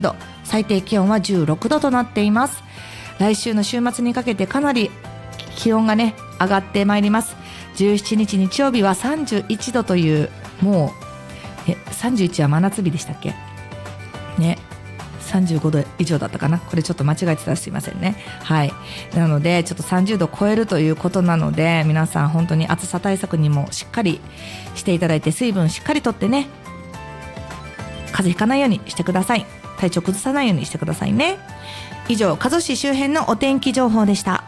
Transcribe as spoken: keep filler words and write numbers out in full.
ど、最低気温はじゅうろくどとなっています。来週の週末にかけてかなり気温がね上がってまいります。じゅうしちにち日曜日はさんじゅういちどという、もうえさんじゅういちは真夏日でしたっけね、さんじゅうごど以上だったかな。これちょっと間違えてたらすいませんね。はい。なのでちょっとさんじゅうど超えるということなので、皆さん本当に暑さ対策にもしっかりしていただいて、水分しっかりとってね、風邪ひかないようにしてください。体調崩さないようにしてくださいね。以上、加須市周辺のお天気情報でした。